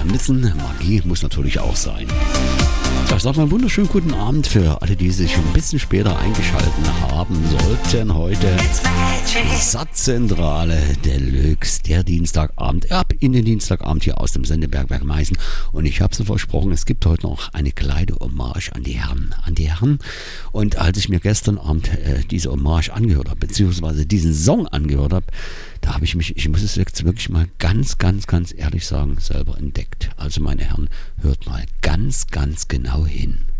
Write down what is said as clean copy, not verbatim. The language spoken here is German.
müssen. Magie muss natürlich auch sein. Ich sage mal einen wunderschönen guten Abend für alle, die sich ein bisschen später eingeschaltet haben sollten. Heute Satzzentrale Deluxe, der Dienstagabend, ab in den Dienstagabend hier aus dem Sendebergwerk Meißen. Und ich habe es versprochen, es gibt heute noch eine kleine Hommage an die Herren. Und als ich mir gestern Abend diese Hommage angehört habe, beziehungsweise diesen Song angehört habe, da habe ich mich, ich muss es jetzt wirklich mal ganz ehrlich sagen, selber entdeckt. Also meine Herren, hört mal ganz genau hin.